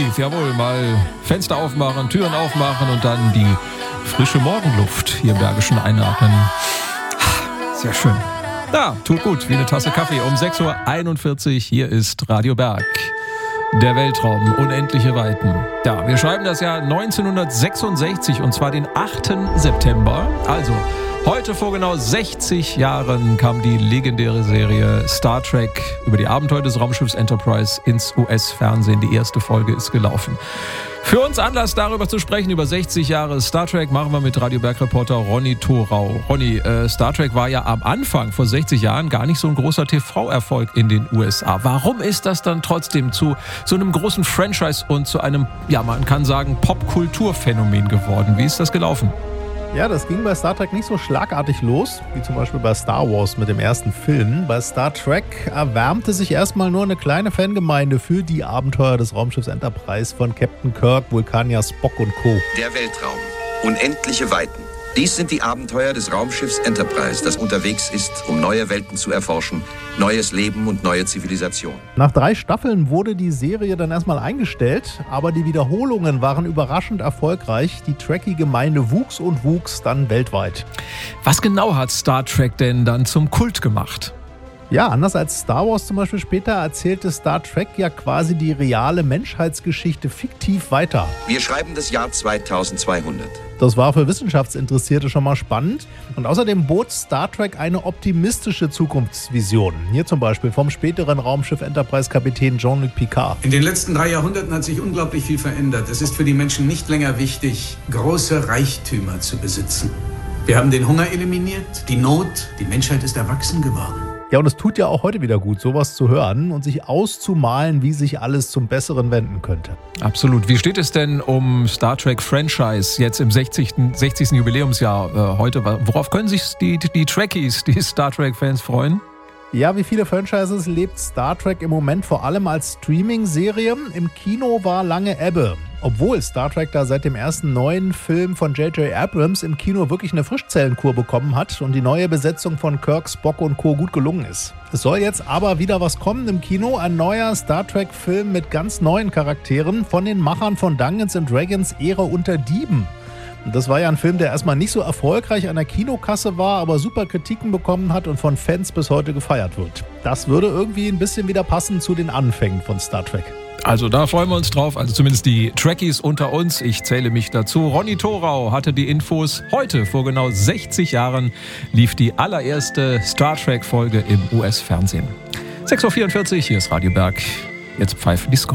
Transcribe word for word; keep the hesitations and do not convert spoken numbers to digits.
lief. Jawohl, mal Fenster aufmachen, Türen aufmachen und dann die frische Morgenluft hier im Bergischen einatmen. Sehr schön. Ja, tut gut, wie eine Tasse Kaffee. Um sechs Uhr einundvierzig, hier ist Radio Berg. Der Weltraum, unendliche Weiten. Ja, wir schreiben das Jahr neunzehnhundertsechsundsechzig und zwar den achten September. Also, heute vor genau sechzig Jahren kam die legendäre Serie Star Trek über die Abenteuer des Raumschiffs Enterprise ins U S-Fernsehen. Die erste Folge ist gelaufen. Für uns Anlass, darüber zu sprechen, über sechzig Jahre Star Trek, machen wir mit Radio Berg-Reporter Ronny Thorau. Ronny, äh, Star Trek war ja am Anfang, vor sechzig Jahren, gar nicht so ein großer T V-Erfolg in den U S A. Warum ist das dann trotzdem zu so einem großen Franchise und zu einem, ja, man kann sagen, Popkulturphänomen geworden? Wie ist das gelaufen? Ja, das ging bei Star Trek nicht so schlagartig los, wie zum Beispiel bei Star Wars mit dem ersten Film. Bei Star Trek erwärmte sich erstmal nur eine kleine Fangemeinde für die Abenteuer des Raumschiffs Enterprise von Captain Kirk, Vulkanier Spock und Co. Der Weltraum. Unendliche Weiten. Dies sind die Abenteuer des Raumschiffs Enterprise, das unterwegs ist, um neue Welten zu erforschen, neues Leben und neue Zivilisation. Nach drei Staffeln wurde die Serie dann erstmal eingestellt, aber die Wiederholungen waren überraschend erfolgreich. Die Trekkie-Gemeinde wuchs und wuchs dann weltweit. Was genau hat Star Trek denn dann zum Kult gemacht? Ja, anders als Star Wars zum Beispiel später erzählte Star Trek ja quasi die reale Menschheitsgeschichte fiktiv weiter. Wir schreiben das Jahr zweitausendzweihundert. Das war für Wissenschaftsinteressierte schon mal spannend. Und außerdem bot Star Trek eine optimistische Zukunftsvision. Hier zum Beispiel vom späteren Raumschiff Enterprise-Kapitän Jean-Luc Picard. In den letzten drei Jahrhunderten hat sich unglaublich viel verändert. Es ist für die Menschen nicht länger wichtig, große Reichtümer zu besitzen. Wir haben den Hunger eliminiert, die Not, die Menschheit ist erwachsen geworden. Ja, und es tut ja auch heute wieder gut, sowas zu hören und sich auszumalen, wie sich alles zum Besseren wenden könnte. Absolut. Wie steht es denn um Star Trek Franchise jetzt im sechzigsten Jubiläumsjahr äh, heute? Worauf können sich die, die Trekkies, die Star Trek-Fans freuen? Ja, wie viele Franchises lebt Star Trek im Moment vor allem als Streaming-Serie. Im Kino war lange Ebbe. Obwohl Star Trek da seit dem ersten neuen Film von J J Abrams im Kino wirklich eine Frischzellenkur bekommen hat und die neue Besetzung von Kirk, Spock und Co. gut gelungen ist. Es soll jetzt aber wieder was kommen im Kino, ein neuer Star Trek-Film mit ganz neuen Charakteren von den Machern von Dungeons and Dragons Ehre unter Dieben. Das war ja ein Film, der erstmal nicht so erfolgreich an der Kinokasse war, aber super Kritiken bekommen hat und von Fans bis heute gefeiert wird. Das würde irgendwie ein bisschen wieder passen zu den Anfängen von Star Trek. Also da freuen wir uns drauf, also zumindest die Trekkies unter uns. Ich zähle mich dazu. Ronny Thorau hatte die Infos. Heute, vor genau sechzig Jahren, lief die allererste Star Trek-Folge im U S-Fernsehen. sechs Uhr vierundvierzig, hier ist Radio Berg. Jetzt pfeifen die Score.